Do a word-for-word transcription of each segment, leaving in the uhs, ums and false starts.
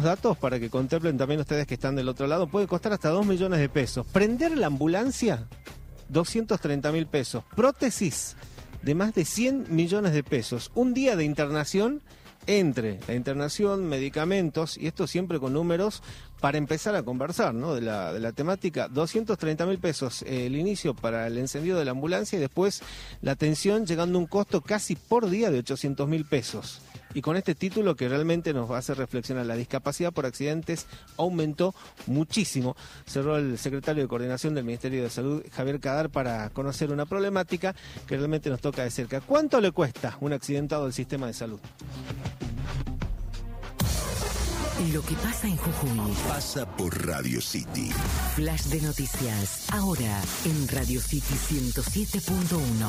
datos para que contemplen también ustedes que están del otro lado. Puede costar hasta dos millones de pesos. Prender la ambulancia, doscientos treinta mil pesos. Prótesis de más de cien millones de pesos. Un día de internación, entre la internación, medicamentos, y esto siempre con números para empezar a conversar, ¿no? de la, de la temática. Doscientos treinta mil pesos eh, el inicio para el encendido de la ambulancia, y después la atención llegando a un costo casi por día de ochocientos mil pesos. Y con este título que realmente nos va a hacer reflexionar, la discapacidad por accidentes aumentó muchísimo. Cerró el secretario de Coordinación del Ministerio de Salud, Javier Kadar, para conocer una problemática que realmente nos toca de cerca. ¿Cuánto le cuesta un accidentado al sistema de salud? Lo que pasa en Jujuy pasa por Radio City. Flash de noticias, ahora en Radio City ciento siete punto uno.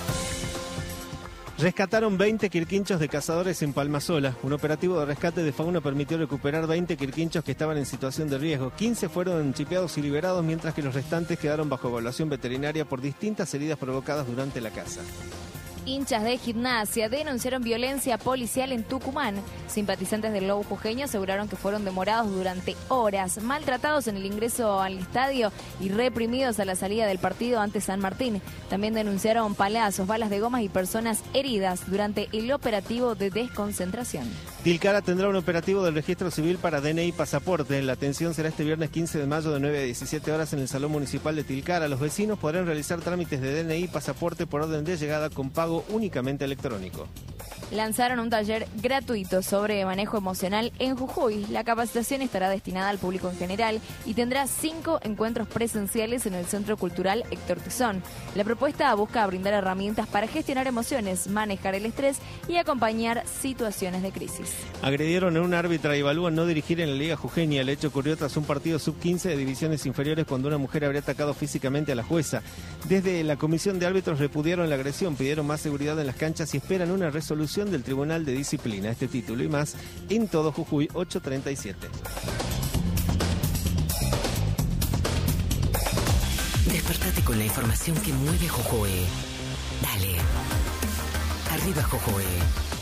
Rescataron veinte quirquinchos de cazadores en Palmasola. Un operativo de rescate de fauna permitió recuperar veinte quirquinchos que estaban en situación de riesgo. quince fueron chipeados y liberados, mientras que los restantes quedaron bajo evaluación veterinaria por distintas heridas provocadas durante la caza. Hinchas de Gimnasia denunciaron violencia policial en Tucumán. Simpatizantes del Lobo jujeño aseguraron que fueron demorados durante horas, maltratados en el ingreso al estadio y reprimidos a la salida del partido ante San Martín. También denunciaron palazos, balas de gomas y personas heridas durante el operativo de desconcentración. Tilcara tendrá un operativo del registro civil para D N I y pasaporte. La atención será este viernes quince de mayo de nueve a diecisiete horas en el Salón Municipal de Tilcara. Los vecinos podrán realizar trámites de D N I y pasaporte por orden de llegada con pago únicamente electrónico. Lanzaron un taller gratuito sobre manejo emocional en Jujuy. La capacitación estará destinada al público en general y tendrá cinco encuentros presenciales en el Centro Cultural Héctor Tizón. La propuesta busca brindar herramientas para gestionar emociones, manejar el estrés y acompañar situaciones de crisis. Agredieron a un árbitra y evalúan no dirigir en la Liga Jujeña. El hecho ocurrió tras un partido sub quince de divisiones inferiores cuando una mujer habría atacado físicamente a la jueza. Desde la comisión de árbitros repudiaron la agresión, pidieron más seguridad en las canchas y esperan una resolución del Tribunal de Disciplina. Este título y más en Todo Jujuy ocho treinta y siete. Despertate con la información que mueve Jujuy. Dale. Arriba Jujuy.